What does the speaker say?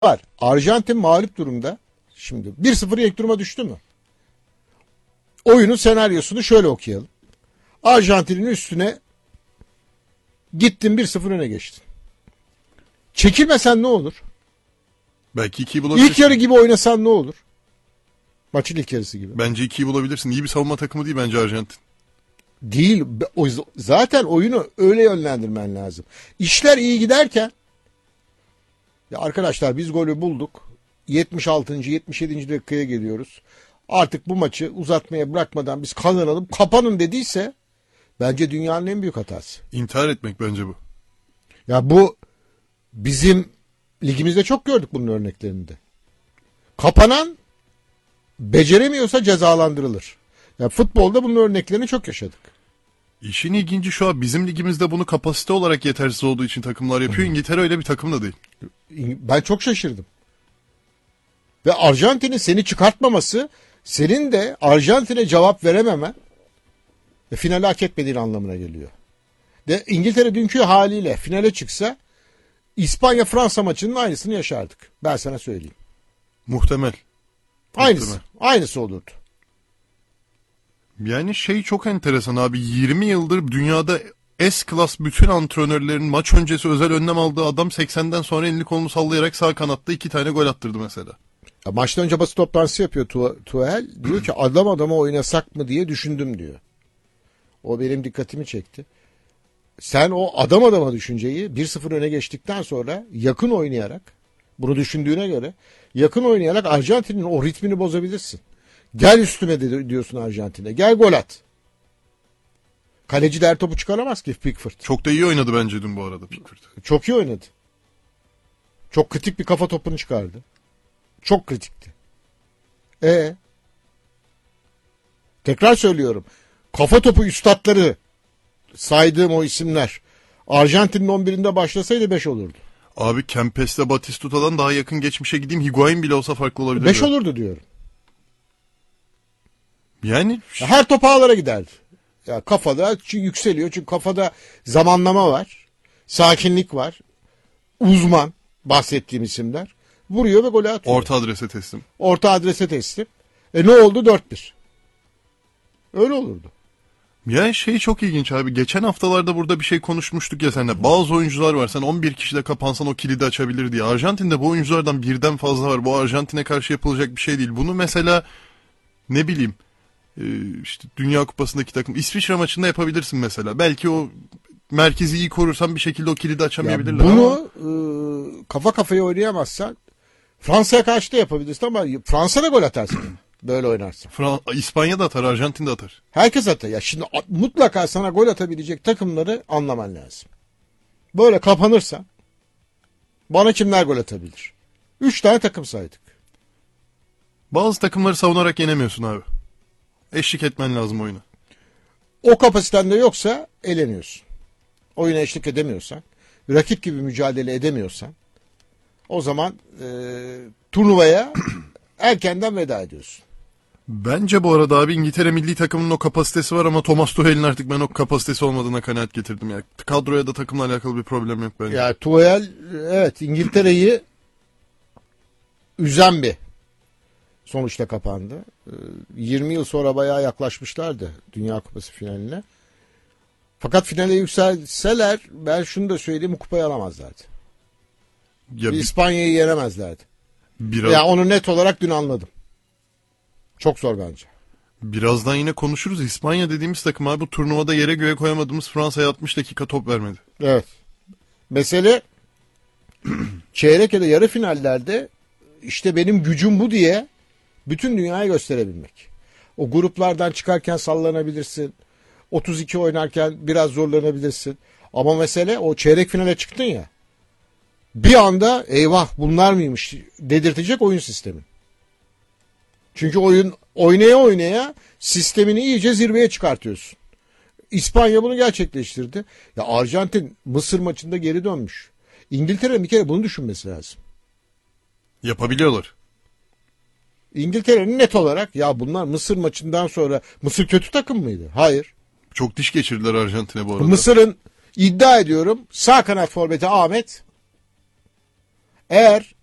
var. Arjantin mağlup durumda. Şimdi 1-0 ilk duruma düştü mü? Oyunun senaryosunu şöyle okuyalım. Arjantin'in üstüne gittin 1-0 öne geçtin. Çekilmesen ne olur? Belki 2'yi bulabilirsin. İlk yarı gibi oynasan ne olur? Maçın ilk yarısı gibi. Bence 2'yi bulabilirsin. İyi bir savunma takımı değil bence Arjantin. Değil. Zaten oyunu öyle yönlendirmen lazım. İşler iyi giderken ya arkadaşlar biz golü bulduk. 76. 77. dakikaya geliyoruz. Artık bu maçı uzatmaya bırakmadan biz kazanalım, kapanın dediyse bence dünyanın en büyük hatası. İntihar etmek bence bu. Ya bu bizim ligimizde çok gördük bunun örneklerinde. Kapanan beceremiyorsa cezalandırılır. Ya futbolda bunun örneklerini çok yaşadık. İşin ilginci şu an bizim ligimizde bunu kapasite olarak yetersiz olduğu için takımlar yapıyor. İngiltere öyle bir takım da değil. Ben çok şaşırdım. Ve Arjantin'in seni çıkartmaması, senin de Arjantin'e cevap verememen finali hak etmediğin anlamına geliyor. De İngiltere dünkü haliyle finale çıksa İspanya-Fransa maçının aynısını yaşardık. Ben sana söyleyeyim. Muhtemel. Aynısı. Aynısı olurdu. Yani şey çok enteresan abi. 20 yıldır dünyada S-Class bütün antrenörlerin maç öncesi özel önlem aldığı adam 80'den sonra elini kolunu sallayarak sağ kanatta 2 tane gol attırdı mesela. Ya maçtan önce basın toplantısı yapıyor Tuchel. Diyor ki adam adama oynasak mı diye düşündüm diyor. O benim dikkatimi çekti. Sen o adam adama düşünceyi 1-0 öne geçtikten sonra yakın oynayarak, bunu düşündüğüne göre yakın oynayarak Arjantin'in o ritmini bozabilirsin. Gel üstüme diyorsun Arjantin'e. Gel gol at. Kaleci de her topu çıkaramaz ki Pickford. Çok da iyi oynadı bence dün bu arada Pickford. Çok iyi oynadı. Çok kritik bir kafa topunu çıkardı. Çok kritikti. Tekrar söylüyorum. Kafa topu üstatları saydığım o isimler Arjantin'in 11'inde başlasaydı 5 olurdu. Abi Kempes'le Batistuta'dan daha yakın geçmişe gideyim. Higuain bile olsa farklı olabilir. 5 olurdu diyorum. Yani her top ağlara giderdi. Ya kafada yükseliyor çünkü kafada zamanlama var. Sakinlik var. Uzman bahsettiğim isimler. Vuruyor ve golü atıyor. Orta adrese teslim. Orta adrese teslim. Ne oldu? 4-1. Öyle olurdu. Yani şey çok ilginç abi. Geçen haftalarda burada bir şey konuşmuştuk ya seninle. Bazı oyuncular var. Sen 11 kişide kapansan o kilidi açabilir diye. Arjantin'de bu oyunculardan birden fazla var. Bu Arjantin'e karşı yapılacak bir şey değil. Bunu mesela ne bileyim işte Dünya Kupası'ndaki takım İsviçre maçında yapabilirsin mesela. Belki o merkezi iyi korursan bir şekilde o kilidi açamayabilirler. Bunu kafa kafaya oynayamazsan Fransa'ya karşı da yapabilirsin ama Fransa'da gol atarsın. Böyle oynarsan. İspanya da atar, Arjantin de atar. Herkes atar. Ya şimdi mutlaka sana gol atabilecek takımları anlaman lazım. Böyle kapanırsan bana kimler gol atabilir? 3 tane takım saydık. Bazı takımları savunarak yenemiyorsun abi. Eşlik etmen lazım oyuna. O kapasitende yoksa eleniyorsun. Oyuna eşlik edemiyorsan, rakip gibi mücadele edemiyorsan o zaman turnuvaya erkenden veda ediyorsun. Bence bu arada abi İngiltere milli takımının o kapasitesi var ama Thomas Tuchel'in artık ben o kapasitesi olmadığına kanaat getirdim ya. Kadroya da takımla alakalı bir problem yok bence. Ya Tuchel evet İngiltere'yi üzen bir sonuçta kapandı. 20 yıl sonra bayağı yaklaşmışlardı Dünya Kupası finaline. Fakat finale yükselseler ben şunu da söyleyeyim kupayı alamazlardı. Ya İspanya'yı yenemezlerdi. biraz, Ya onu net olarak dün anladım. Çok zor bence. birazdan yine konuşuruz. İspanya dediğimiz takım abi bu turnuvada yere göğe koyamadığımız Fransa'ya 60 dakika top vermedi. Evet. Mesele çeyrek ya da yarı finallerde işte benim gücüm bu diye bütün dünyaya gösterebilmek. O gruplardan çıkarken sallanabilirsin. 32 oynarken biraz zorlanabilirsin. Ama mesele o çeyrek finale çıktın ya. Bir anda eyvah bunlar mıymış dedirtecek oyun sistemi. Çünkü oyun oynaya oynaya sistemini iyice zirveye çıkartıyorsun. İspanya bunu gerçekleştirdi. Ya Arjantin Mısır maçında geri dönmüş. İngiltere bir kere bunu düşünmesi lazım. Yapabiliyorlar. İngiltere'nin net olarak ya bunlar Mısır maçından sonra Mısır kötü takım mıydı? Hayır. Çok diş geçirdiler Arjantin'e bu arada. Mısır'ın iddia ediyorum sağ kanat forveti Ahmet eğer